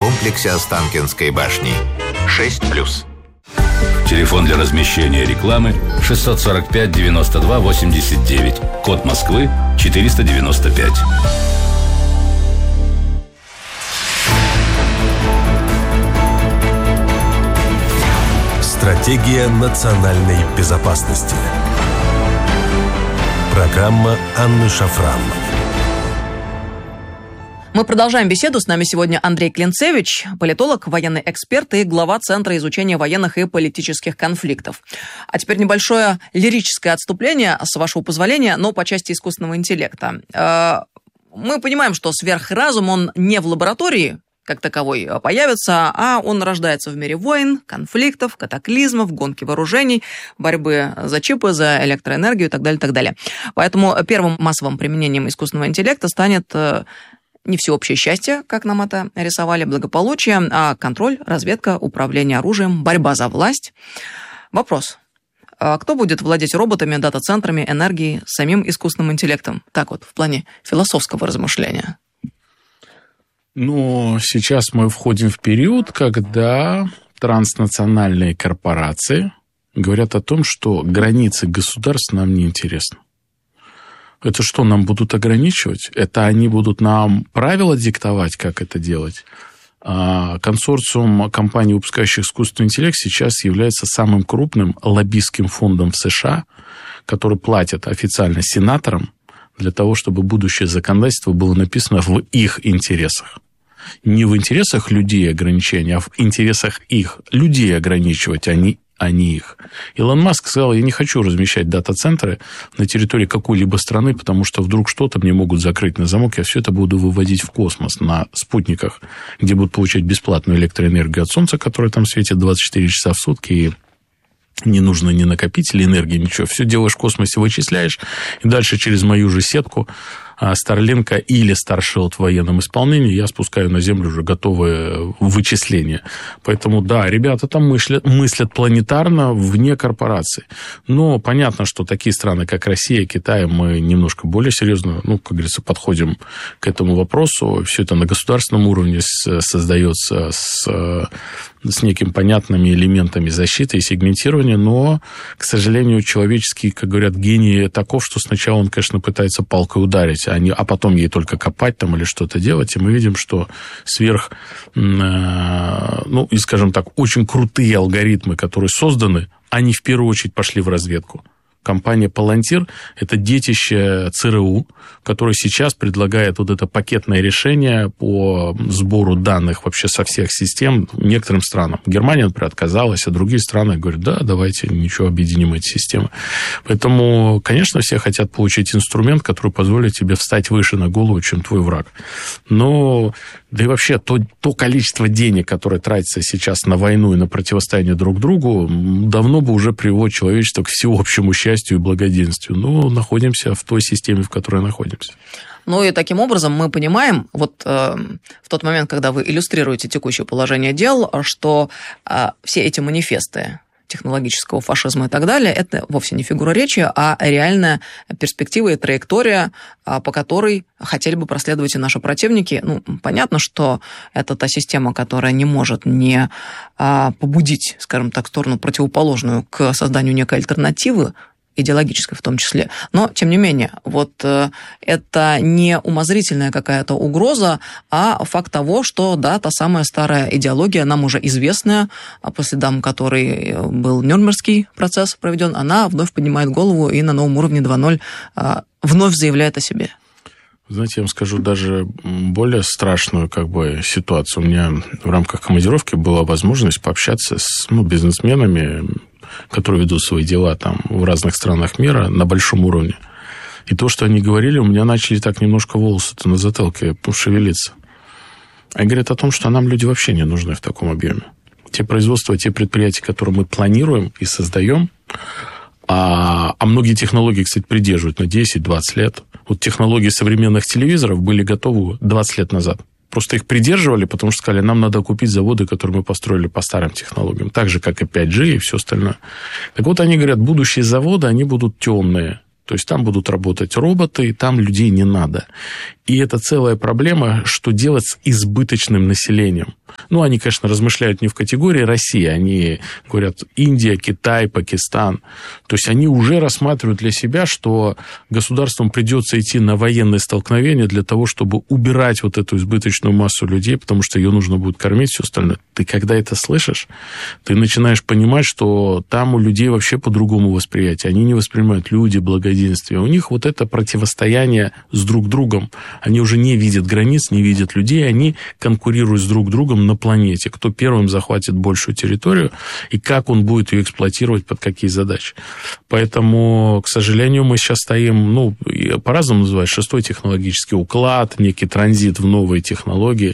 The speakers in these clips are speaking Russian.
комплексе Останкинской башни. 6+. Телефон для размещения рекламы 645 92 89. Код Москвы 495. Стратегия национальной безопасности. Программа Анны Шафран. Мы продолжаем беседу. С нами сегодня Андрей Клинцевич, политолог, военный эксперт и глава Центра изучения военных и политических конфликтов. А теперь небольшое лирическое отступление, с вашего позволения, но по части искусственного интеллекта. Мы понимаем, что сверхразум, он не в лаборатории как таковой появится, а он рождается в мире войн, конфликтов, катаклизмов, гонки вооружений, борьбы за чипы, за электроэнергию и так далее, так далее. Поэтому первым массовым применением искусственного интеллекта станет не всеобщее счастье, как нам это рисовали, благополучие, а контроль, разведка, управление оружием, борьба за власть. Вопрос. А кто будет владеть роботами, дата-центрами, энергией, самим искусственным интеллектом? Так вот, в плане философского размышления. Но сейчас мы входим в период, когда транснациональные корпорации говорят о том, что границы государств нам не интересны. Это что, нам будут ограничивать? Это они будут нам правила диктовать, как это делать? Консорциум компаний, выпускающих искусственный интеллект, сейчас является самым крупным лоббистским фондом в США, который платит официально сенаторам для того, чтобы будущее законодательство было написано в их интересах. Не в интересах людей ограничения, а в интересах их. Людей ограничивать, а не их. Илон Маск сказал, я не хочу размещать дата-центры на территории какой-либо страны, потому что вдруг что-то мне могут закрыть на замок, я все это буду выводить в космос на спутниках, где будут получать бесплатную электроэнергию от Солнца, которая там светит 24 часа в сутки, и не нужно ни накопители энергии, ничего. Все делаешь в космосе, вычисляешь, и дальше через мою же сетку Старлинка или Старшилд в военном исполнении я спускаю на Землю уже готовые вычисления. Поэтому, да, ребята там мыслят планетарно вне корпораций. Но понятно, что такие страны, как Россия, Китай, мы немножко более серьезно, как говорится, подходим к этому вопросу. Все это на государственном уровне создается с некими понятными элементами защиты и сегментирования, но, к сожалению, человеческий, как говорят, гений таков, что сначала он, конечно, пытается палкой ударить, а потом ей только копать там или что-то делать, и мы видим, что и, скажем так, очень крутые алгоритмы, которые созданы, они в первую очередь пошли в разведку. Компания Palantir – это детище ЦРУ, которое сейчас предлагает вот это пакетное решение по сбору данных вообще со всех систем некоторым странам. Германия, например, отказалась, а другие страны говорят, да, давайте ничего, объединим эти системы. Поэтому, конечно, все хотят получить инструмент, который позволит тебе встать выше на голову, чем твой враг. Но, да и вообще, то количество денег, которое тратится сейчас на войну и на противостояние друг другу, давно бы уже привело человечество к всеобщему счастью и благоденствию. Но находимся в той системе, в которой находимся. Ну и таким образом мы понимаем, в тот момент, когда вы иллюстрируете текущее положение дел, что все эти манифесты технологического фашизма и так далее, это вовсе не фигура речи, а реальная перспектива и траектория, по которой хотели бы проследовать и наши противники. Понятно, что это та система, которая не может не побудить, скажем так, сторону противоположную к созданию некой альтернативы, идеологической в том числе. Но, тем не менее, это не умозрительная какая-то угроза, а факт того, что, да, та самая старая идеология, нам уже известная, по следам которой был Нюрнбергский процесс проведен, она вновь поднимает голову и на новом уровне 2.0 вновь заявляет о себе. Знаете, я вам скажу даже более страшную ситуацию. У меня в рамках командировки была возможность пообщаться с бизнесменами, которые ведут свои дела там в разных странах мира на большом уровне. И то, что они говорили, у меня начали так немножко волосы-то на затылке шевелиться. Они говорят о том, что нам люди вообще не нужны в таком объеме. Те производства, те предприятия, которые мы планируем и создаем, а многие технологии, кстати, придерживают на 10-20 лет. Вот технологии современных телевизоров были готовы 20 лет назад. Просто их придерживали, потому что сказали, нам надо купить заводы, которые мы построили по старым технологиям. Так же, как и 5G и все остальное. Так вот, они говорят, будущие заводы, они будут темные. То есть там будут работать роботы, и там людей не надо. И это целая проблема, что делать с избыточным населением. Ну, они, конечно, размышляют не в категории России, они говорят Индия, Китай, Пакистан. То есть они уже рассматривают для себя, что государствам придется идти на военные столкновения для того, чтобы убирать вот эту избыточную массу людей, потому что ее нужно будет кормить, все остальное. Ты когда это слышишь, ты начинаешь понимать, что там у людей вообще по-другому восприятие. Они не воспринимают люди, благоденствие. У них вот это противостояние с друг другом. Они уже не видят границ, не видят людей, они конкурируют с друг другом на планете. Кто первым захватит большую территорию и как он будет ее эксплуатировать, под какие задачи. Поэтому, к сожалению, мы сейчас стоим, ну, по-разному называют, 6-й технологический уклад, некий транзит в новые технологии.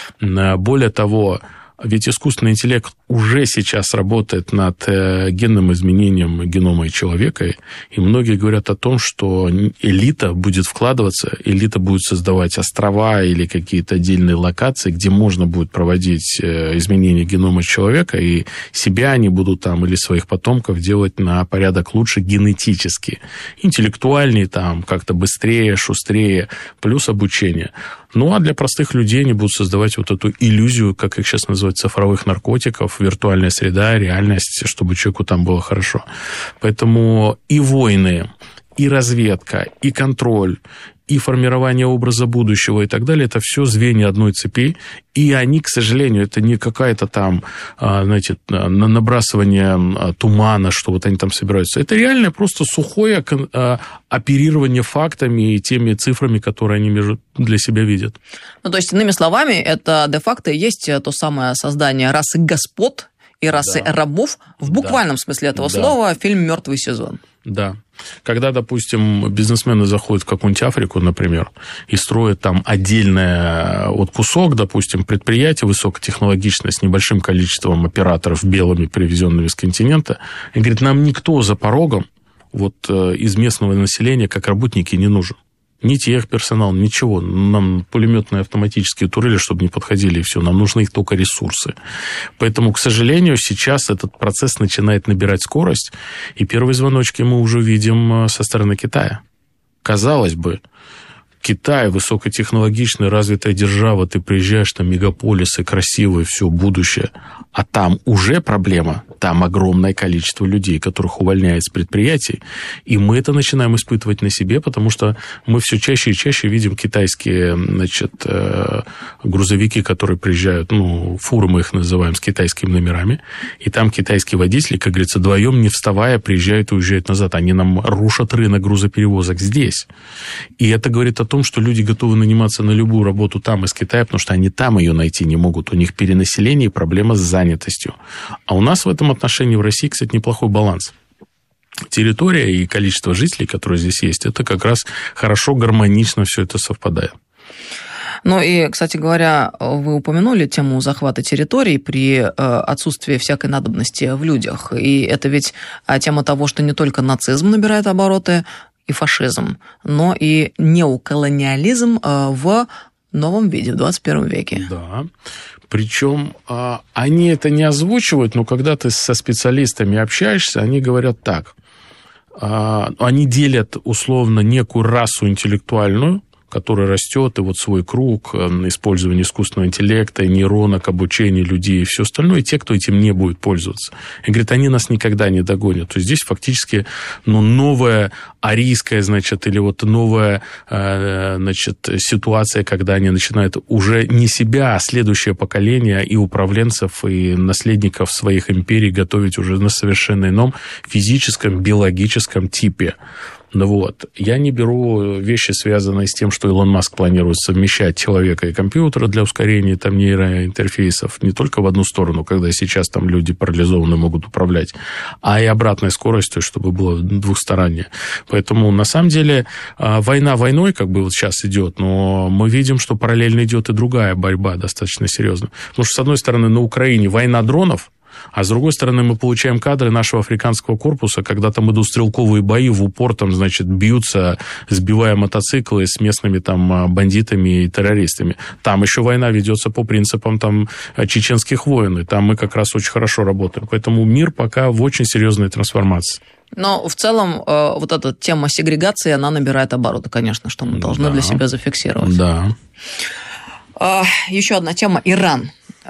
Более того, ведь искусственный интеллект уже сейчас работает над генным изменением генома человека, и многие говорят о том, что элита будет вкладываться, элита будет создавать острова или какие-то отдельные локации, где можно будет проводить изменения генома человека, и себя они будут там или своих потомков делать на порядок лучше генетически, интеллектуальнее, там как-то быстрее, шустрее, плюс обучение. Ну, а для простых людей они будут создавать вот эту иллюзию, как их сейчас называют, цифровых наркотиков, виртуальная среда, реальность, чтобы человеку там было хорошо. Поэтому и войны, и разведка, и контроль, и формирование образа будущего и так далее, это все звенья одной цепи, и они, к сожалению, это не какая-то там, знаете, набрасывание тумана, что вот они там собираются. Это реально просто сухое оперирование фактами и теми цифрами, которые они для себя видят. Ну, то есть, иными словами, это де-факто и есть то самое создание расы господ и расы рабов в буквальном смысле этого слова, фильм «Мертвый сезон». Да. Когда, допустим, бизнесмены заходят в какую-нибудь Африку, например, и строят там отдельный вот кусок, допустим, предприятия высокотехнологичное с небольшим количеством операторов белыми, привезенными с континента, и говорит, нам никто за порогом вот из местного населения как работники не нужен. Ни техперсонал, ничего. Нам пулеметные автоматические турели, чтобы не подходили, и все. Нам нужны их только ресурсы. Поэтому, к сожалению, сейчас этот процесс начинает набирать скорость, и первые звоночки мы уже видим со стороны Китая. Казалось бы, Китай, высокотехнологичная, развитая держава, ты приезжаешь, там мегаполисы, красивые, все, будущее. А там уже проблема, там огромное количество людей, которых увольняют с предприятий. И мы это начинаем испытывать на себе, потому что мы все чаще и чаще видим китайские, значит, грузовики, которые приезжают, ну, фуры мы их называем, с китайскими номерами. И там китайские водители, как говорится, вдвоем не вставая, приезжают и уезжают назад. Они нам рушат рынок грузоперевозок здесь. И это говорит о том, что люди готовы наниматься на любую работу там из Китая, потому что они там ее найти не могут. У них перенаселение и проблема с занятостью. А у нас в этом отношении в России, кстати, неплохой баланс. Территория и количество жителей, которые здесь есть, это как раз хорошо, гармонично все это совпадает. Ну и, кстати говоря, вы упомянули тему захвата территорий при отсутствии всякой надобности в людях. И это ведь тема того, что не только нацизм набирает обороты, и фашизм, но и неоколониализм в новом виде, в 21 веке. Да, причем они это не озвучивают, но когда ты со специалистами общаешься, они говорят так. Они делят условно некую расу интеллектуальную, которая растет, и вот свой круг, использование искусственного интеллекта, нейронок, обучение людей и все остальное, и те, кто этим не будет пользоваться. И говорит, они нас никогда не догонят. То есть здесь фактически новая арийская, значит, или вот новая, значит, ситуация, когда они начинают уже не себя, а следующее поколение и управленцев, и наследников своих империй готовить уже на совершенно ином физическом, биологическом типе. Ну вот, я не беру вещи, связанные с тем, что Илон Маск планирует совмещать человека и компьютера для ускорения там нейроинтерфейсов не только в одну сторону, когда сейчас там люди парализованные могут управлять, а и обратной скоростью, чтобы было двухстороннее. Поэтому, на самом деле, война войной, как бы вот сейчас идет, но мы видим, что параллельно идет и другая борьба достаточно серьезная. Потому что, с одной стороны, на Украине война дронов, а с другой стороны, мы получаем кадры нашего африканского корпуса, когда там идут стрелковые бои, в упор там, значит, бьются, сбивая мотоциклы с местными там бандитами и террористами. Там еще война ведется по принципам там чеченских войн, и там мы как раз очень хорошо работаем. Поэтому мир пока в очень серьезной трансформации. Но в целом вот эта тема сегрегации, она набирает обороты, конечно, что мы должны для себя зафиксировать. Да. Еще одна тема – Иран.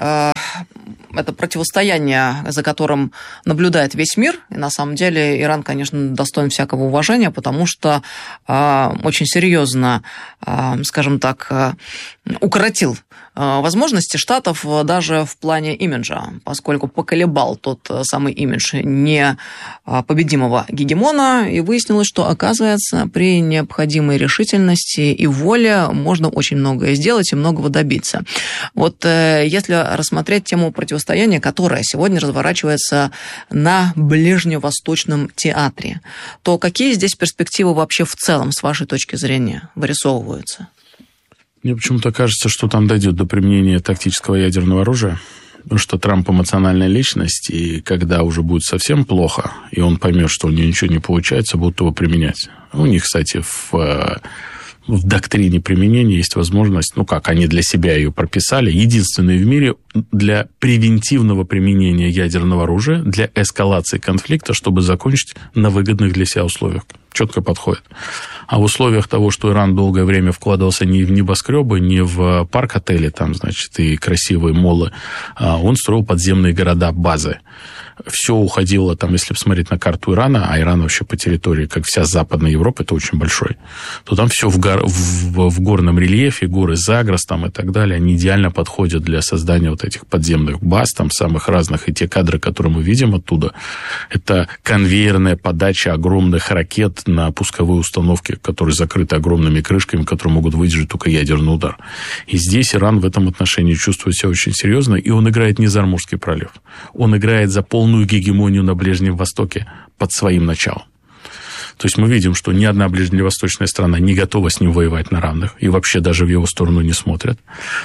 Это противостояние, за которым наблюдает весь мир. И на самом деле Иран, конечно, достоин всякого уважения, потому что очень серьезно, скажем так, укоротил возможности Штатов даже в плане имиджа, поскольку поколебал тот самый имидж непобедимого гегемона, и выяснилось, что, оказывается, при необходимой решительности и воле можно очень многое сделать и многого добиться. Вот если рассмотреть тему противостояния, которое сегодня разворачивается на Ближневосточном театре, то какие здесь перспективы вообще в целом, с вашей точки зрения, вырисовываются? Мне почему-то кажется, что там дойдет до применения тактического ядерного оружия, потому что Трамп эмоциональная личность, и когда уже будет совсем плохо, и он поймет, что у него ничего не получается, будут его применять. У них, кстати, в доктрине применения есть возможность, они для себя ее прописали, единственный в мире для превентивного применения ядерного оружия, для эскалации конфликта, чтобы закончить на выгодных для себя условиях. Четко подходит. А в условиях того, что Иран долгое время вкладывался не в небоскребы, не в парк-отели, и красивые моллы, он строил подземные города, базы. Все уходило, если посмотреть на карту Ирана, а Иран вообще по территории, как вся Западная Европа, это очень большой, то там все в горном рельефе, горы Загрос и так далее, они идеально подходят для создания вот этих подземных баз, самых разных, и те кадры, которые мы видим оттуда, это конвейерная подача огромных ракет на пусковые установки, которые закрыты огромными крышками, которые могут выдержать только ядерный удар. И здесь Иран в этом отношении чувствует себя очень серьезно, и он играет не за Амурский пролив, он играет за полную гегемонию на Ближнем Востоке под своим началом. То есть мы видим, что ни одна ближневосточная страна не готова с ним воевать на равных, и вообще даже в его сторону не смотрят.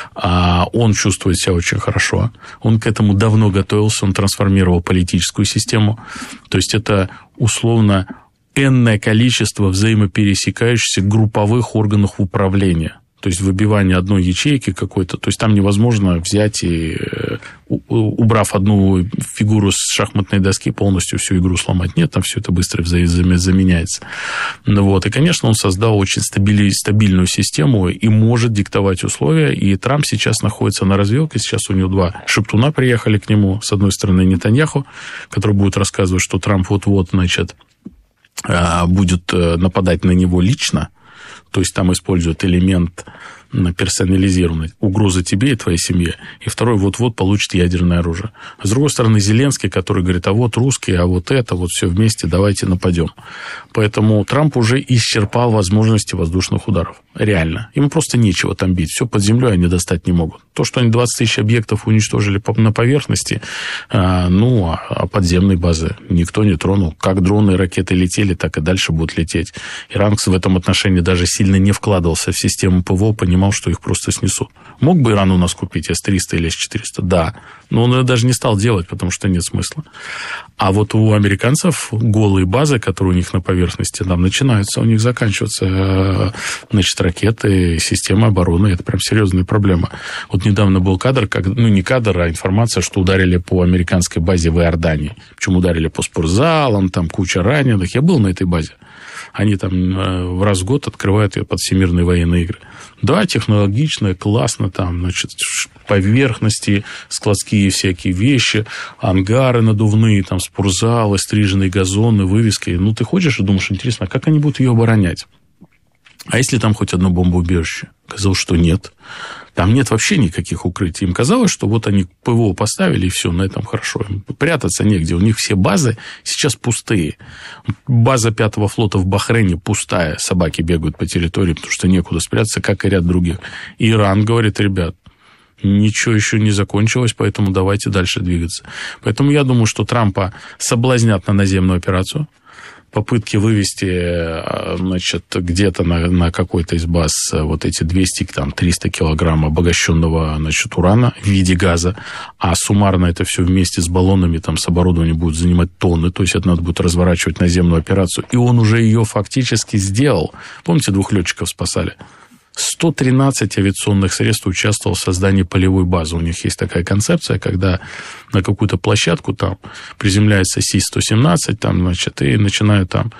А он чувствует себя очень хорошо. Он к этому давно готовился, он трансформировал политическую систему. То есть это условно энное количество взаимопересекающихся групповых органов управления. То есть выбивание одной ячейки какой-то, то есть там невозможно взять и, убрав одну фигуру с шахматной доски, полностью всю игру сломать. Нет, там все это быстро заменяется. И, конечно, он создал очень стабильную систему и может диктовать условия. И Трамп сейчас находится на развилке. Сейчас у него два шептуна приехали к нему. С одной стороны, Нетаньяху, который будет рассказывать, что Трамп вот-вот, будет нападать на него лично. То есть там используют элемент персонализированной угрозы тебе и твоей семье. И второй вот-вот получит ядерное оружие. А с другой стороны, Зеленский, который говорит, а вот русские, а вот это, вот все вместе, давайте нападем. Поэтому Трамп уже исчерпал возможности воздушных ударов. Реально. Ему просто нечего там бить. Все под землей они достать не могут. То, что они 20 тысяч объектов уничтожили на поверхности, а подземной базы никто не тронул. Как дроны и ракеты летели, так и дальше будут лететь. Иран в этом отношении даже сильно не вкладывался в систему ПВО, понимал, что их просто снесут. Мог бы Иран у нас купить С-300 или С-400? Да. Но он это даже не стал делать, потому что нет смысла. А вот у американцев голые базы, которые у них на поверхности, там начинаются, у них заканчиваются, ракеты, системы обороны. Это прям серьезная проблема. Вот недавно был кадр, не кадр, а информация, что ударили по американской базе в Иордании. Причем ударили по спортзалам, там куча раненых. Я был на этой базе. Они там раз в год открывают ее под всемирные военные игры. Да, технологично, классно, там, поверхности, складские всякие вещи, ангары надувные, там, спортзалы, стриженные газоны, вывески. Ты ходишь и думаешь, интересно, а как они будут ее оборонять? А если там хоть одно бомбоубежище? Казалось, что нет. Там нет вообще никаких укрытий. Им казалось, что вот они ПВО поставили, и все, на этом хорошо. Им прятаться негде. У них все базы сейчас пустые. База 5-го флота в Бахрейне пустая. Собаки бегают по территории, потому что некуда спрятаться, как и ряд других. И Иран говорит, ребят, ничего еще не закончилось, поэтому давайте дальше двигаться. Поэтому я думаю, что Трампа соблазнят на наземную операцию. Попытки вывести, где-то на какой-то из баз вот эти 200-300 килограмм обогащенного, урана в виде газа, а суммарно это все вместе с баллонами, с оборудованием будет занимать тонны, то есть это надо будет разворачивать наземную операцию. И он уже ее фактически сделал. Помните, 2 летчиков спасали? 113 авиационных средств участвовало в создании полевой базы. У них есть такая концепция, когда на какую-то площадку там приземляется Си-117, там, значит, и начинают там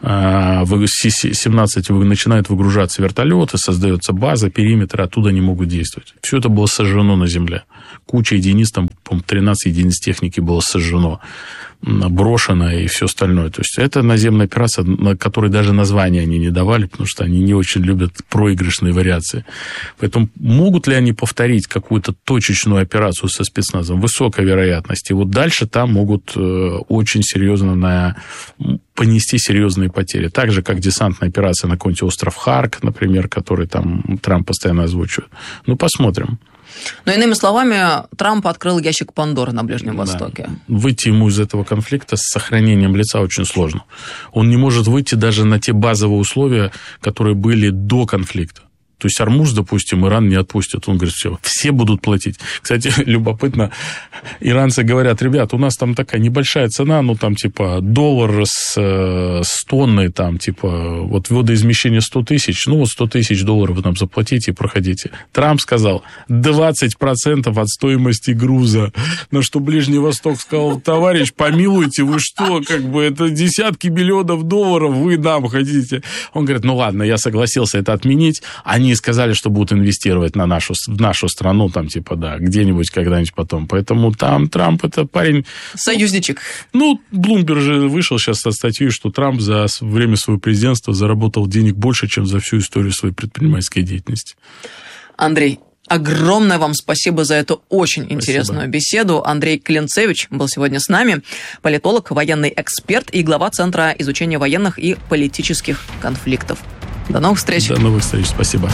Си-17 начинают выгружаться вертолеты, создается база, периметр, оттуда они могут действовать. Все это было сожжено на земле. Куча единиц, там, по-моему, 13 единиц техники было сожжено, брошено и все остальное. То есть это наземная операция, на которой даже названия они не давали, потому что они не очень любят проигрышные вариации. Поэтому могут ли они повторить какую-то точечную операцию со спецназом? Высокая вероятность. И вот дальше там могут очень серьезно понести серьезные потери. Так же, как десантная операция на какой-нибудь остров Харк, например, который там Трамп постоянно озвучивает. Ну, посмотрим. Но, иными словами, Трамп открыл ящик Пандоры на Ближнем Востоке. Выйти ему из этого конфликта с сохранением лица очень сложно. Он не может выйти даже на те базовые условия, которые были до конфликта. То есть Ормуз, допустим, Иран не отпустит. Он говорит, все будут платить. Кстати, любопытно, иранцы говорят, ребят, у нас там такая небольшая цена, ну, там, типа, $1 с тонны, там, типа, вот водоизмещение 100 тысяч, ну, вот $100 000 вы нам заплатите и проходите. Трамп сказал, 20% от стоимости груза. На что Ближний Восток сказал, товарищ, помилуйте, вы что, как бы, это десятки миллионов долларов вы нам хотите. Он говорит, ну, ладно, я согласился это отменить. Они сказали, что будут инвестировать в нашу страну, там, типа, да, где-нибудь, когда-нибудь потом. Поэтому там Трамп это парень... Союзничек. Ну, Блумберг же вышел сейчас со статьей, что Трамп за время своего президентства заработал денег больше, чем за всю историю своей предпринимательской деятельности. Андрей, огромное вам спасибо за эту очень интересную беседу. Андрей Клинцевич был сегодня с нами, политолог, военный эксперт и глава Центра изучения военных и политических конфликтов. До новых встреч. До новых встреч. Спасибо.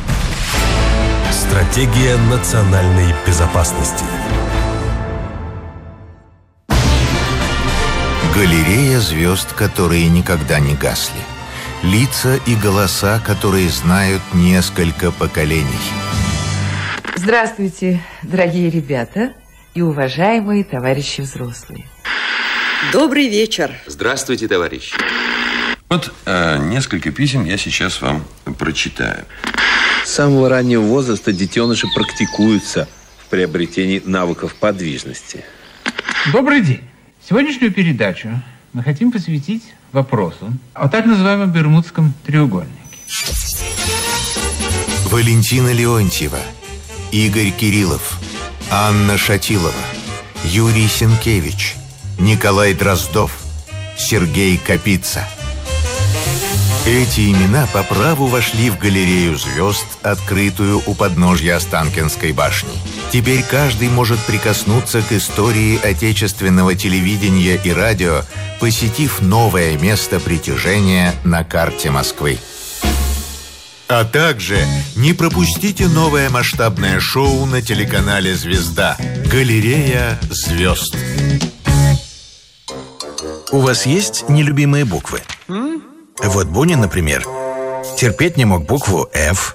Стратегия национальной безопасности. Галерея звезд, которые никогда не гасли. Лица и голоса, которые знают несколько поколений. Здравствуйте, дорогие ребята и уважаемые товарищи взрослые. Добрый вечер. Здравствуйте, товарищи. Вот несколько писем я сейчас вам прочитаю. С самого раннего возраста детеныши практикуются в приобретении навыков подвижности. Добрый день. Сегодняшнюю передачу мы хотим посвятить вопросу о так называемом Бермудском треугольнике. Валентина Леонтьева, Игорь Кириллов, Анна Шатилова, Юрий Сенкевич, Николай Дроздов, Сергей Капица. Эти имена по праву вошли в галерею звезд, открытую у подножья Останкинской башни. Теперь каждый может прикоснуться к истории отечественного телевидения и радио, посетив новое место притяжения на карте Москвы. А также не пропустите новое масштабное шоу на телеканале «Звезда» «Галерея звезд». У вас есть нелюбимые буквы? Вот Бунин, например, терпеть не мог букву «Ф».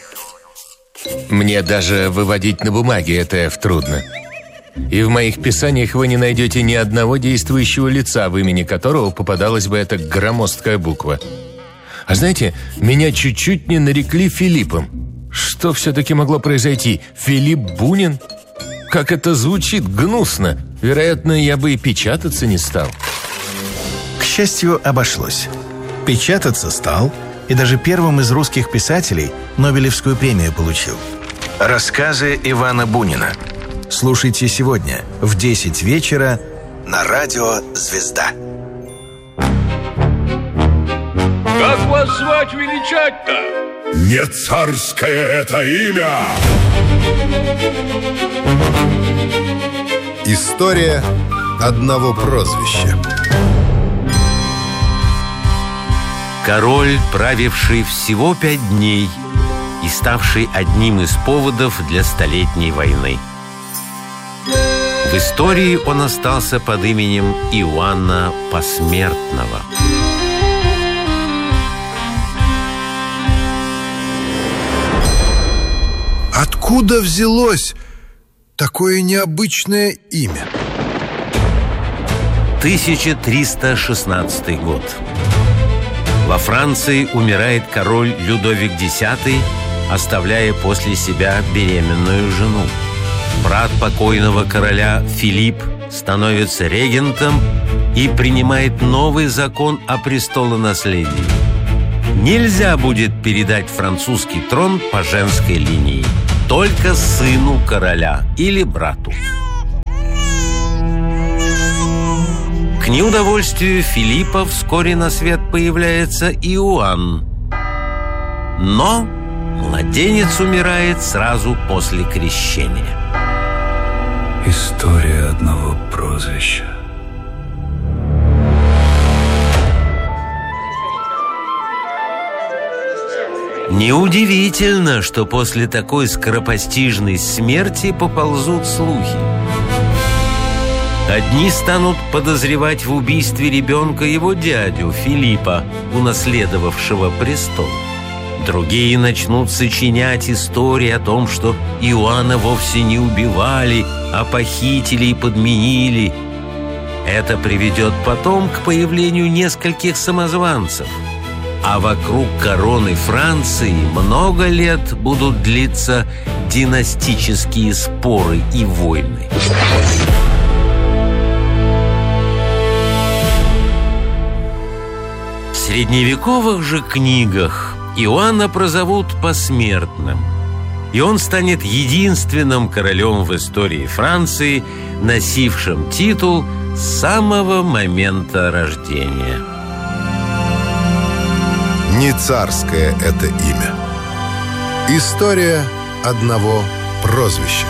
Мне даже выводить на бумаге это «Ф» трудно. И в моих писаниях вы не найдете ни одного действующего лица, в имени которого попадалась бы эта громоздкая буква. А знаете, меня чуть-чуть не нарекли Филиппом. Что все-таки могло произойти? Филипп Бунин? Как это звучит гнусно. Вероятно, я бы и печататься не стал. К счастью, обошлось. Печататься стал, и даже первым из русских писателей Нобелевскую премию получил. Рассказы Ивана Бунина. Слушайте сегодня в 10 вечера на радио «Звезда». Как вас звать величать-то? Не царское это имя! История одного прозвища. Король, правивший всего 5 дней и ставший одним из поводов для Столетней войны. В истории он остался под именем Иоанна Посмертного. Откуда взялось такое необычное имя? 1316 год. Во Франции умирает король Людовик X, оставляя после себя беременную жену. Брат покойного короля Филипп становится регентом и принимает новый закон о престолонаследии. Нельзя будет передать французский трон по женской линии, только сыну короля или брату. К неудовольствию Филиппа вскоре на свет появляется Иоанн. Но младенец умирает сразу после крещения. История одного прозвища. Неудивительно, что после такой скоропостижной смерти поползут слухи. Одни станут подозревать в убийстве ребенка его дядю Филиппа, унаследовавшего престол. Другие начнут сочинять истории о том, что Иоанна вовсе не убивали, а похитили и подменили. Это приведет потом к появлению нескольких самозванцев. А вокруг короны Франции много лет будут длиться династические споры и войны. В средневековых же книгах Иоанна прозовут посмертным, и он станет единственным королем в истории Франции, носившим титул с самого момента рождения. Не царское это имя. История одного прозвища.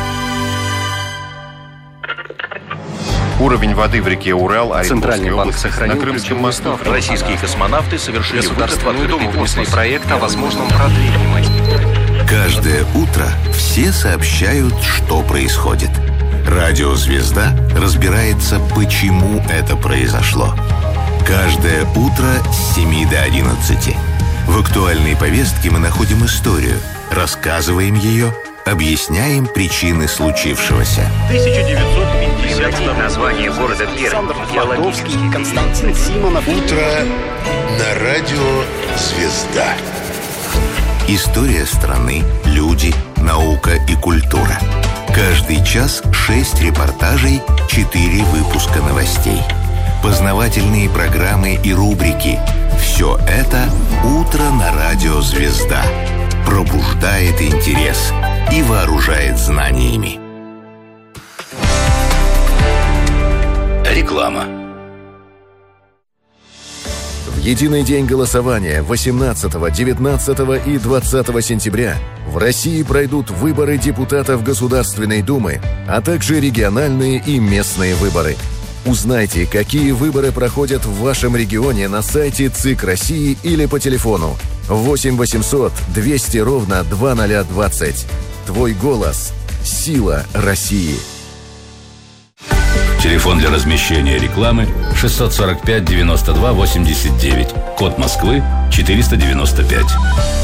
Уровень воды в реке Урал, Центральный банк сохранил на Крымском мосту. Российские космонавты совершили Государственную Думу внесли проект о возможном продлении. Каждое утро все сообщают, что происходит. Радио «Звезда» разбирается, почему это произошло. Каждое утро с 7 до 11. В актуальной повестке мы находим историю, рассказываем ее, объясняем причины случившегося. 1950 название города Пермь. Геологический Константин Симонов. Утро на радио «Звезда». История страны, люди, наука и культура. Каждый час 6 репортажей, 4 выпуска новостей. Познавательные программы и рубрики. Все это «Утро на радио «Звезда». Пробуждает интерес и вооружает знаниями. Реклама. В единый день голосования 18, 19 и 20 сентября в России пройдут выборы депутатов Государственной Думы, а также региональные и местные выборы. Узнайте, какие выборы проходят в вашем регионе на сайте ЦИК России или по телефону 8 800 200 ровно 2020. Твой голос – сила России. Телефон для размещения рекламы 645 92 89. Код Москвы 495.